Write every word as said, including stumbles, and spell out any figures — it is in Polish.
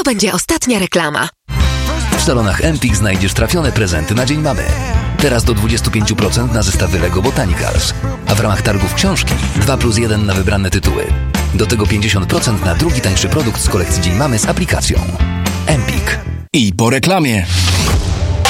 To będzie ostatnia reklama. W salonach Empik znajdziesz trafione prezenty na Dzień Mamy. Teraz do dwadzieścia pięć procent na zestawy Lego Botanicals. A w ramach targów książki dwa plus jeden na wybrane tytuły. Do tego pięćdziesiąt procent na drugi tańszy produkt z kolekcji Dzień Mamy z aplikacją. Empik. I po reklamie.